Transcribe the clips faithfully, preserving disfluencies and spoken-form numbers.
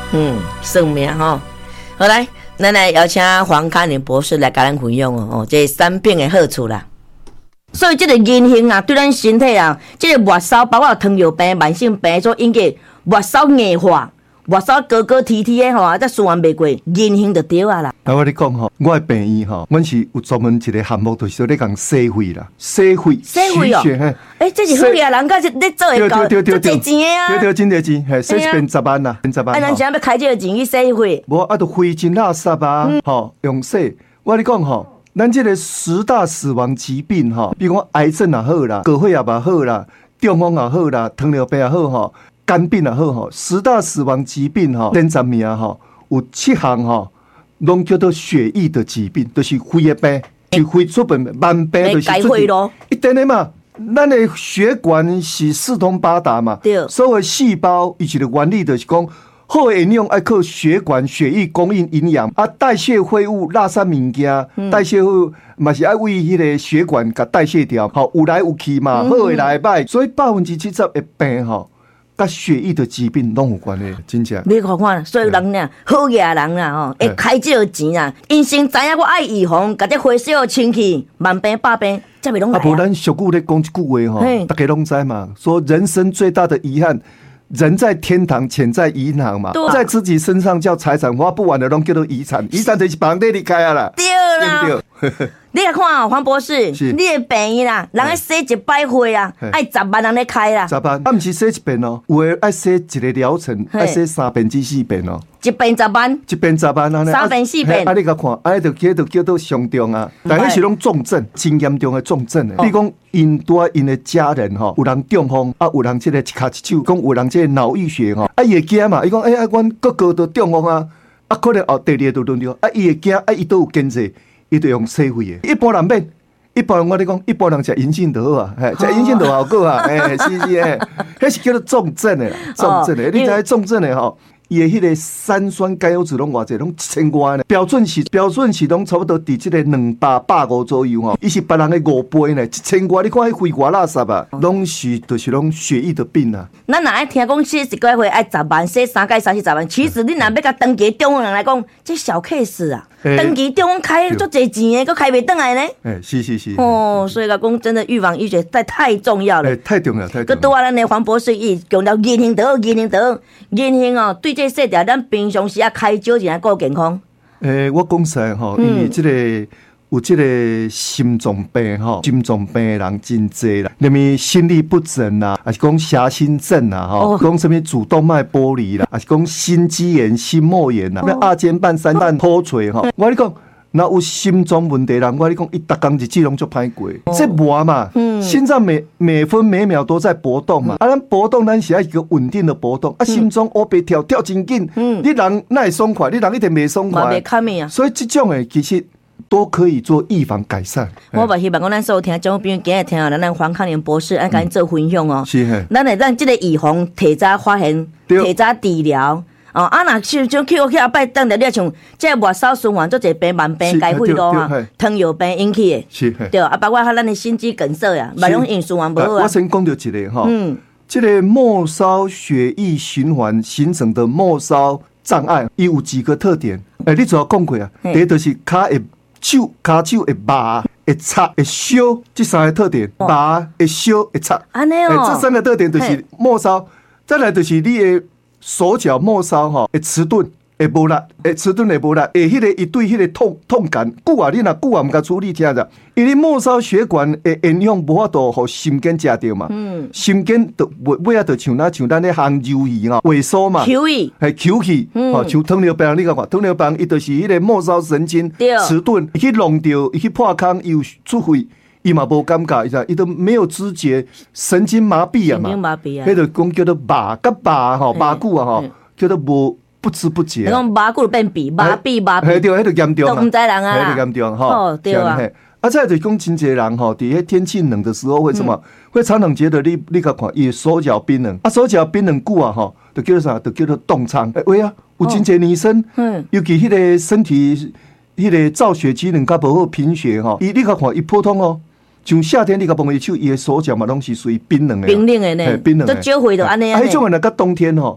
嗯，算命哈。好来，咱来邀请黄康宁博士来跟咱分享哦，哦，这产品的好处啦。所以这个银杏啊，对咱身体啊，这个末梢包括糖尿病、慢性病所引起末梢硬化。末梢高高提提的吼，再顺完袂过，银杏就对啊啦。 啊，我跟你讲吼，我的病院吼，阮是有专门一个项目，就是说咧讲洗肺啦，洗肺、 洗肺哦。诶、欸，这是好嘢，人家是咧做会到，做侪钱的啊。 对对，真侪钱，嘿，洗一遍十万啦，十万。 啊，咱想要开这个钱去洗肺？ 无啊，都灰尘垃圾啊，吼、嗯，用洗。我跟你讲吼，咱这个十大死亡疾病吼，比如讲癌症也好啦，高血压也好啦，中风也好啦，糖尿病也好吼。肝病也好吼，十大死亡疾病吼，前十名吼，有七项吼，拢叫做血液的疾病，就是肺的病，是肺出病，慢病就是出病。一定的嘛，咱的血管是四通八达嘛，对，所有细胞以及的原理就是讲，好的营养爱靠血管、血液供应营养，啊，代谢废物、垃圾物件，嗯、代谢废物嘛是爱为迄个血管甲代谢掉，好有来有去嘛，好的来歹，所以百分之七十的病吼。甲血液的疾病拢有关系，真正。 你看看，所以人俩好嘢人啦吼，会开这个钱啊，因先知影我爱预防，甲这花销清气，万病百病，才袂拢来啊。 啊，无咱俗语咧讲一句话吼，大家拢知嘛，说人生最大的遗憾，人在天堂，钱在银行嘛，在自己身上叫财产，花不完的拢叫做遗产，遗产就是别人得离开啊啦， 对啦，对不对？你来看哦，黄博士，你的病院啦，人爱洗一摆血啊，爱十万人咧开啦。 十万，啊，毋是洗一遍哦，有诶爱洗一个疗程，爱洗三遍至四遍哦。 一遍十万， 一遍十万啊， 三遍四遍。 啊，你甲看，啊，就叫做叫做上重啊，但迄是拢重症，真严重的重症诶。比如讲，因拄啊因的家人吼，有人中风，啊，有人即个一骹一手，讲有人即个脑溢血吼，啊，伊会惊嘛？伊讲，哎呀，阮哥哥都中风啊，啊，可能后第二都轮到，啊，伊会惊，啊，伊都有坚持。伊就用洗肺的，一般人免，一般人我咧讲，一般人食银杏就好啊，嘿，食银杏就好过啊，哎，是是诶，迄是叫做重症的，重症的，你知重症的吼，伊的迄个三酸甘油酯拢偌济，拢一千外呢，标准是标准是拢差不多伫即个两百百五左右吼，伊是别人的五倍呢，一千外，你看迄肺外垃圾啊，拢是就是拢血液的病啊。 咱若爱听讲洗一个月爱十万，洗三届三四十万，其实你若要甲登记中风人来讲，这小 case 啊。登记中风开足侪钱的，佫开袂倒来呢。 哎，是是是。 哦，所以讲讲真的预防医学太太重要了。 哎，太重要，太重要。 佫拄啊，咱的黄博士伊强调银杏得，银杏得，银杏哦，对这细条，咱平常时啊开少一下顾健康。 诶，我讲实吼，因为即个。有这个心脏病吼，心脏病的人真多啦，什么心律不整啦，还是讲狭心症啦，吼，讲什么主动脉剥离啦，还是讲心肌炎、心膜炎啦，那二尖瓣、三瓣脱垂吼，我跟你讲。那有心脏问题人，我跟你讲，伊逐工日子拢足歹过，这活嘛，心脏每每分每秒都在搏动嘛，啊，咱搏动咱是要一个稳定的搏动，啊，心中乌白跳跳真紧，你人哪会爽快？你人一定袂爽快，所以这种诶，其实。都可以做预防改善。 我嘛希望讲咱所有听众朋友今日听啊，咱黄康宁博士按甲咱做分享哦。 是嘿， 咱来咱这个预防提早发现，提早治疗。哦，啊，若像像去去后摆等着，你像这末梢循环做一病慢病解肺咯哈，糖尿病引起的， 是对啊，包括咱的心肌梗塞呀，脉拢循环无好啊。 我先讲到一个哈，嗯，这个末梢血液循环形成的末梢障碍，伊有几个特点。诶，你主要讲过啊，第一就是骹会。手、骹手会麻、会擦、会烧，这三个特点，麻、会烧、会擦。 安尼哦， 这三个特点就是末梢。再来就是你的手脚末梢吼，会迟钝，会无力，会迟钝会无力，会迄个伊对迄个痛痛感，久啊，你若久啊毋甲处理听着，因为末梢血管会影响无法度互心肌食着嘛。嗯，心肌就尾尾啊，就像咱像咱咧烘鱿鱼吼，萎缩嘛， 抽气， 系抽气，吼，像糖尿病你甲看，糖尿病伊就是迄个末梢神经迟钝，伊去弄着，伊去破空，伊有出血。伊嘛无感觉，伊啥，伊都没有知觉，神经麻痹啊嘛， 神经麻痹啊， 迄个讲叫做麻，甲麻吼，麻久啊吼，叫做无不知不觉。 你讲麻久变痹，麻痹麻痹， 嘿对，迄个严重啊， 都唔知人啊， 迄个严重吼。 哦，对啊。 啊，再就讲真侪人吼，伫迄天气冷的时候会什么？会常常觉得你你甲看，伊手脚冰冷，啊，手脚冰冷久啊吼，就叫做啥？就叫做冻疮。哎喂啊，有真侪女生，嗯，尤其迄个身体迄个造血机能较无好，贫血吼，伊你甲看，伊普通哦。像夏天你甲摸伊手，伊的手脚嘛拢是属于冰冷的， 冰冷的呢， 冰冷的， 都少血就安尼啊。 迄种人甲冬天吼，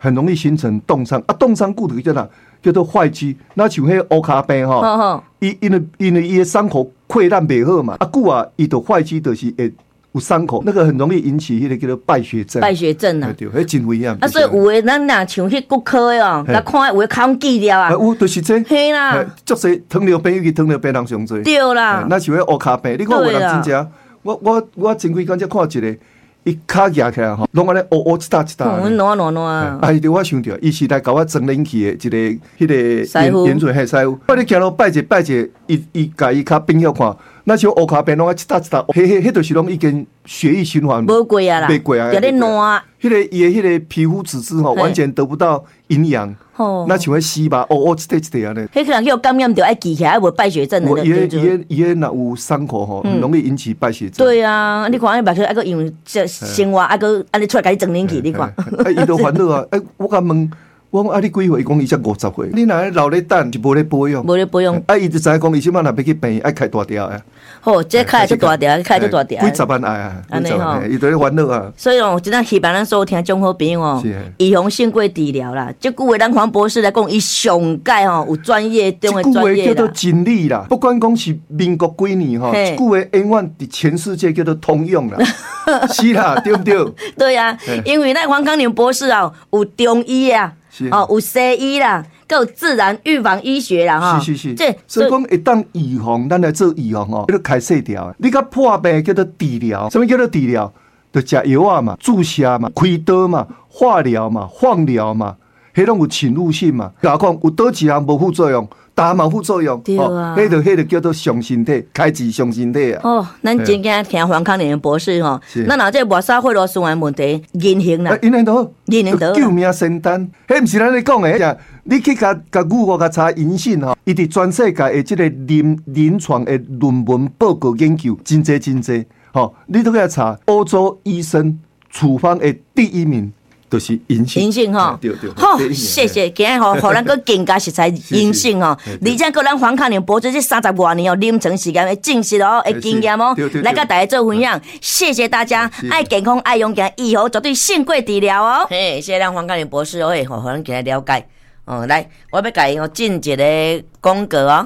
很容易形成冻伤啊，冻伤骨头叫哪叫做坏疽，那像迄乌骹病吼，伊因为因为伊的伤口溃烂袂好嘛，啊久啊，伊的坏疽就是会有伤口，那个很容易引起迄个叫做败血症。 败血症啊， 对，迄真危险。 啊，所以有诶，咱若像迄骨科的哦，来看有诶口锯掉啊， 有就是这， 嘿啦， 足侪糖尿病，尤其糖尿病人上侪。 对啦， 那像迄乌骹病，你看有人真正，我我我前几工才看一个。伊脚举起来吼，拢安尼乌乌一搭一搭。 嗯，暖暖暖。 哎，对我想着，伊是来甲我装冷气的一个迄个盐盐水迄师傅。我咧行路拜者拜者，伊伊甲伊脚冰晓看，那像乌骹病拢啊一搭一搭，迄迄迄就是拢已经血液循环无过啊啦， 袂过啊， 就咧暖。 迄个伊的迄个皮肤组织吼，完全得不到营养。哦，那像迄丝吧，乌乌一块一块安尼。 迄可能有感染着爱记起来，无败血症的。 伊个伊个伊个若有伤口吼，很容易引起败血症。 对啊，你看安尼目睭，还佫因为这生活，还佫安尼出来甲你装冷气，你看。 哎，伊都烦恼啊！哎，我甲问，我讲啊，你几岁？伊讲伊才五十岁。你若老咧等，是无咧保养。 无咧保养。 啊，伊就知影讲，伊即摆若要去病院，爱开大条诶。 好，这开就大条，开就大条。 几十万爱啊！ 安尼吼， 伊都咧烦恼啊。 所以哦，真正希望咱所有听众好朋友哦，预防胜过治疗啦。即句话，咱黄博士来讲，伊上届吼有专业中的专业啦。 叫做真理啦，不管讲是民国几年吼，这句话永远伫全世界叫做通用啦。是啦，对不对？ 对啊，因为咱黄康宁博士啊，有中医啊，哦，有西医啦。有自然预防医学啦，哈， 是是是，这所以讲一旦预防，咱来做预防哦，叫做开细条。你甲破病叫做治疗，什么叫做治疗？就食药啊嘛，注射嘛，开刀嘛，化疗嘛，放疗嘛，迄拢有侵入性嘛。甲讲有倒一项无副作用，大嘛副作用， 对啊， 迄就迄就叫做伤身体，开治伤身体啊。 哦，咱真正听黄康宁博士吼，咱若这末梢血路循环问题银行啦， 银行都银行都救命仙丹，迄毋是咱咧讲诶。你去甲甲谷歌甲查银信吼，伊伫全世界的即个临临床的论文报告研究真济真济吼，你都去查欧洲医生处方的第一名就是银信。 银信吼， 对对。 好，谢谢，今日吼，互咱个更加实在银信吼，而且个咱黄康宁博士这三十多年哦，临床时间的证实哦，的经验哦，来甲大家做分享，谢谢大家，爱健康爱勇敢，以后绝对胜过治疗哦。嘿，谢谢咱黄康宁博士哦，嘿，互咱今日了解。哦，来，我要甲伊哦进一个广告哦。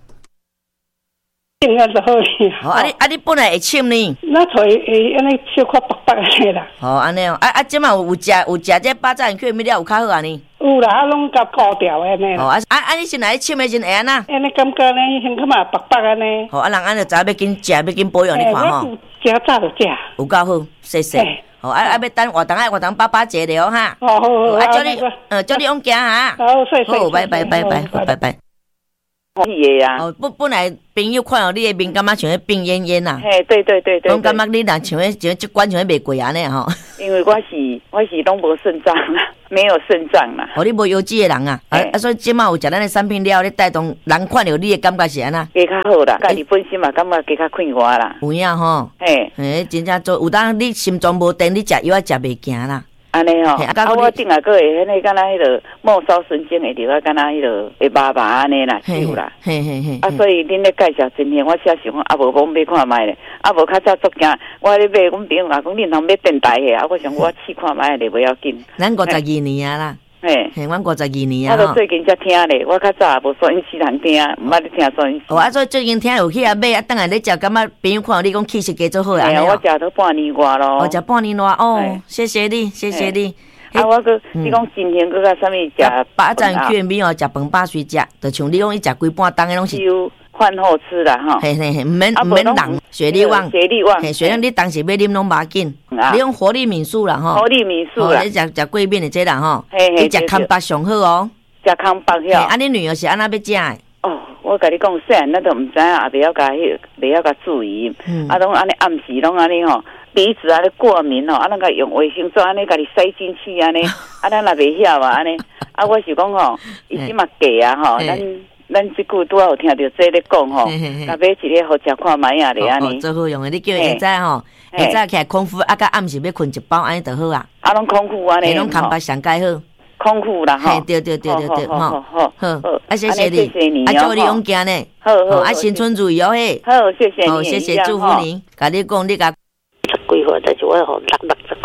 进啊就好哩。 好，啊你啊你本来会深呢？ 那才会安尼小可白白安尼啦。 好，安尼哦，啊啊，即马有有食有食这巴掌血物料有较好安尼。 有啦，啊拢甲固掉安尼。 哦，啊啊啊，你先来深的先会安那？ 安尼感觉呢，胸口嘛白白安尼。 好，啊人安就知要紧食，要紧保养，你看吼。 食早就食。 有够好，谢谢。哦，啊啊，要等活动啊，活动爸爸坐了哈。 哦好好。 啊，叫你，呃，叫你往行哈。 好，谢谢。 好，拜拜拜拜，好，拜拜。 是的啊。 哦，本本来朋友看到你的面，感觉像咧病恹恹呐。 嘿，对对对对。 拢感觉你若像咧像即关像咧袂过安尼吼。 因为我是我是拢无肾脏啦，没有肾脏啦。 哦，你无腰肌的人啊，啊啊，所以即马有食咱的产品了，你带动人看到你的感觉是安那？ 加较好啦，家己本身嘛感觉加较快活啦。 有影吼。 嘿， 嘿，真正做有当你心脏无定，你食药啊食袂行啦。 安尼吼，啊我顶下个会迄个敢若迄个末梢神经会着啊，敢若迄个会麻麻安尼啦，有啦。 嘿嘿嘿。 啊，所以恁咧介绍真天，我写想讲啊，无讲买看卖咧，啊无较早足惊，我咧买，阮朋友也讲恁通买电台个，啊我想我试看卖咧，不要紧。 咱五十二年啊啦。嘿，嘿，阮五十二年啊。 我最近才听咧，我较早也无收音机通听，毋捌咧听收音机。 哦，啊，所以最近听有去啊买啊，等下咧食，感觉朋友看到你讲气色加做好啊。 哎呀，我食到半年外咯。 哦，食半年外哦，谢谢你，谢谢你。 啊，我个你讲今天个个啥物食？ 巴掌卷面哦，食饭饱水食，就像你讲，伊食规半当的拢是。 饭后吃啦哈。 嘿嘿嘿，唔免唔免人，血力旺， 血力旺。 嘿，血力你当时要啉拢无紧，你用活力敏素啦吼。 活力敏素啦。 你食食桂面的这啦吼。 嘿嘿。 你食康巴上好哦。 食康巴遐。 啊，你女儿是安那要食的？ 哦，我甲你讲，细汉咱都毋知影，也袂晓甲迄，袂晓甲注意，啊，拢安尼暗时拢安尼吼。鼻子啊，咧过敏吼，啊，咱甲用卫生纸安尼，甲你塞进去安尼，啊，咱也袂晓啊，安尼，啊，我是讲吼，伊即嘛假啊吼，咱咱即句拄仔有听到这咧讲吼，甲买一个好食看卖啊咧安尼， 做好用的，你叫伊下早吼，下早起来空腹，啊，甲暗时要困一包安尼就好啊， 啊，拢空腹安尼， 拢康巴上介好， 空腹啦吼， 对对对对对，吼， 好好好，啊，谢谢你，啊，祝你勇敢呢， 好好， 啊，新春如意哦嘿， 好，谢谢你， 好，谢谢，祝福你，甲你讲，你甲。 规岁，但是我吼六六十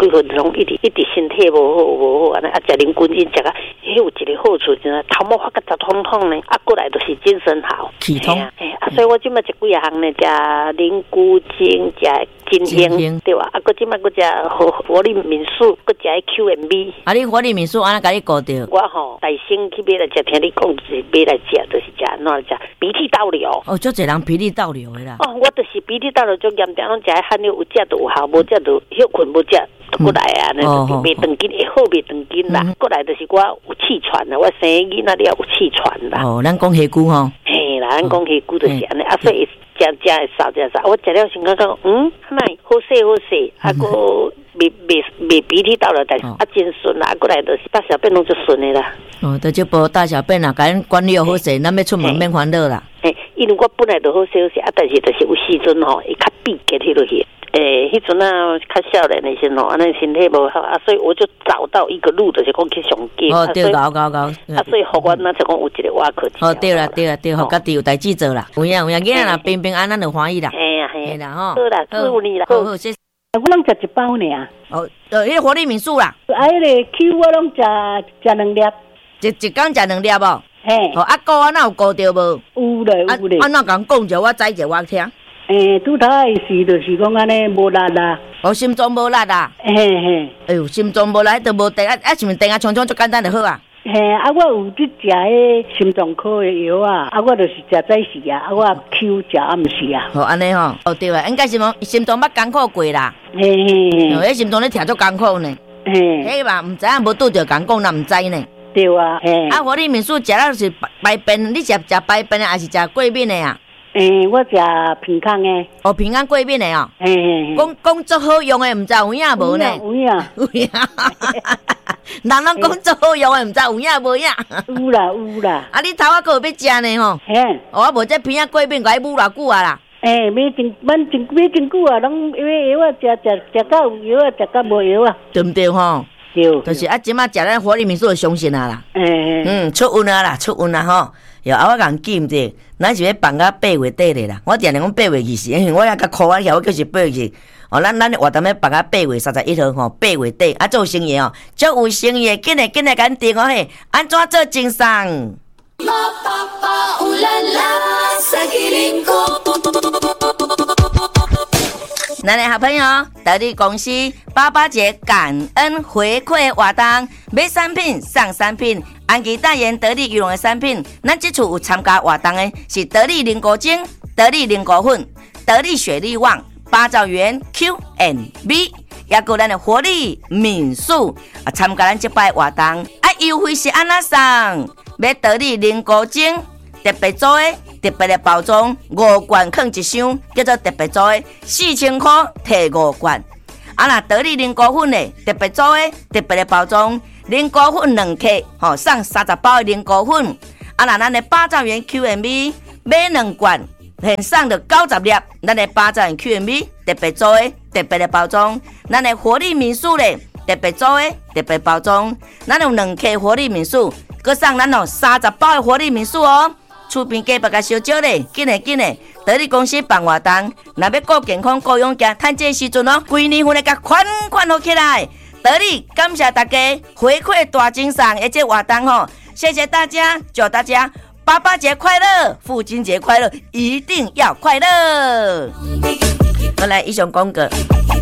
几份拢一直一直身体无好无好安尼，啊食零滚饮食啊，迄有一个好处就是头毛发甲杂通通呢，啊过来都是精神好， 气通。 哎啊，所以我即摆食几啊项呢，食零骨精，食金星，对吧？啊，搁即摆搁食活活力民宿，搁食迄 Q M B。 啊，你活力民宿安怎甲你顾着？ 我吼大省去买来食，听你讲是买来食，就是食安怎来食鼻涕倒流。 哦，足侪人鼻涕倒流的啦。 哦，我就是鼻涕倒流足严重，拢食迄汗流有食就有效，无食就休困无食。过来啊，那就是袂长筋，会好袂长筋啦。过来就是我有气喘啦，我生囡仔了有气喘啦。 哦，咱讲虾骨吼。 嘿啦，咱讲虾骨就是安尼，啊，所以食食会少食少。我食了先感觉，嗯，歹好势好势，啊个袂袂袂鼻涕倒了，但是啊真顺啦。啊过来就是大小便拢就顺的啦。 哦，就即部大小便啊，甲咱管理好势，咱要出门免烦恼啦。 嘿，因为我本来就好势好势，啊，但是就是有时阵吼会较闭结迄落去。诶，迄阵啊，较少年的时候，安尼身体无好啊，所以我就找到一个路，就是讲去上街。 哦，对，搞搞搞。 啊，所以互我那就讲有一个瓦壳。 哦，对啦，对啦，对，互家己有代志做啦。有影有影，囡仔若平平安，咱就欢喜啦。 嘿呀嘿啦吼。 好啦，祝你啦。 好好，谢谢。 我拢食一包尔。 哦，呃，迄个活力民宿啦。 啊，迄个 Q 我拢食食两粒。 一一工食两粒无？ 嘿。 哦，啊哥啊，哪有顾着无？ 有咧，有咧。 啊，哪共讲者，我知者我听。 诶，拄头诶是就是讲安尼无力啦。 哦，心脏无力啊。 嘿嘿。 哎呦，心脏无力都无电啊，啊是毋是电啊冲冲足简单就好啊？ 嘿，啊，我有去食迄心脏科诶药啊，啊，我就是食早时啊，啊，我 Q 食暗时啊。 好，安尼吼，哦对啊，应该是讲心脏捌艰苦过啦。 嘿嘿嘿。 哦，迄心脏咧听足艰苦呢。 嘿。 迄嘛，毋知影无拄着艰苦，那毋知呢。 对啊，嘿。 啊，活力民宿食了是排便，你食食排便的，还是食过敏的啊？ 诶，我食平康诶。 哦，平安过敏的哦。 嘿嘿。 讲讲足好用的，毋知有影无呢？ 有影。 有影。人拢讲足好用的，毋知有影无影？ 有啦有啦。 啊，你头仔还有要食呢吼？ 嘿。 哦，我无这平安过敏，甲伊捂偌久啊啦？ 诶，买真蛮真买真久啊，拢买药啊，食食食到有药啊，食到无药啊， 对毋对吼？ 对。 就是啊，即马食咱活力民宿就相信啊啦。 诶。嗯， 出运啊啦，出运啊吼。有啊，我共记毋着，咱是要办到八月底咧啦。我定定讲八月二十，因为我也甲考完遐，我就是八月二十。哦，咱咱活动要办到八月三十一号吼，八月底啊做生意哦，足有生意，紧来紧来甲咱订哦嘿，安怎做经商？咱的好朋友得力公司八八节感恩回馈活动，买产品送产品，安吉代言得力羽绒的产品。咱这次有参加活动的是得力凝固精、得力凝固粉、得力雪力旺、八兆元 Q and B， 也有咱的活力民宿啊，参加咱这摆活动啊，优惠是安怎送？买得力凝固精特别做的。特别的包装，五罐放一箱，叫做特别做的，四千块摕五罐。啊，那得力凝固粉的特别做的，特别的包装，凝固粉两克，吼送三十包的凝固粉。啊，那咱的八兆元 Q M B 买两罐，现送着九十粒。咱的八兆元 Q M B 特别做的，特别的包装，咱的活力民宿咧特别做的，特别包装，咱有两克活力民宿，佮送咱哦三十包的活力民宿哦。厝边隔壁甲烧酒咧，紧嘞紧嘞！得力公司办活动，若要顾健康、顾勇健，趁这时阵哦，规年份来甲款款好起来。得力感谢大家回馈大精上的这活动吼，谢谢大家，祝大家爸爸节快乐，父亲节快乐，一定要快乐！我来以上讲过。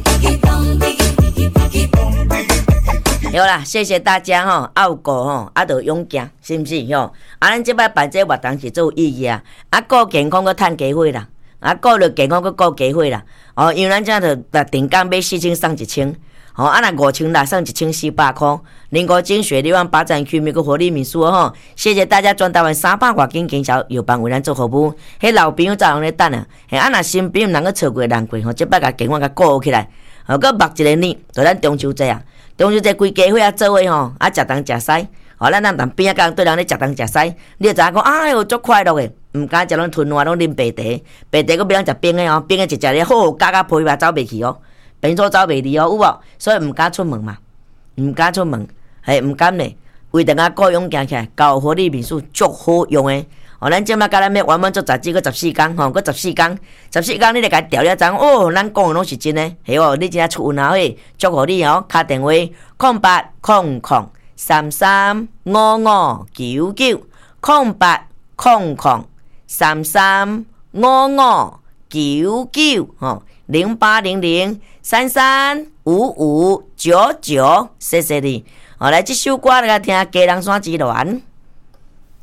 有啦，谢谢大家吼，拗过吼，啊，着勇健，是毋是吼？啊，咱即摆办这活动是做有意义啊，啊，顾健康佮趁加岁啦，啊，顾着健康佮顾加岁啦，哦，因为咱这着着定岗买四千送一千，吼，啊，若五千六送一千四百块，零五精血力旺八站区美国活力民宿吼，谢谢大家全台湾三百外间经销有办为咱做服务，迄老朋友照样咧等啊，嘿，啊，若新朋友能够错过难过吼，即摆甲健康甲顾好起来，吼，佮目一个年，就咱中秋节啊。中秋节规家伙啊做伙吼，啊食东食西，吼咱咱当边仔讲对人咧食东食西，你就知影讲哎哟足快乐诶，毋敢食拢吞话拢啉白茶，白茶佫不能食冰诶哦，冰诶一食咧好好加加配话走袂去哦，变做走袂离哦，有无？所以毋敢出门嘛，毋敢出门，嘿毋敢咧，为等下顾用行起来，搞活力民宿足好用诶， 哦，咱即马甲咱要原本做十集，搁十四天，吼，搁十四天，十四天你著甲调了知哦，咱讲的拢是真诶，系哦，你真出运好诶，祝福你哦，打电话空八空空三三五五九九空八空空三三五五九九吼，零八零零三三五五九九，谢谢你。好，来这首歌来听《家人山之恋》。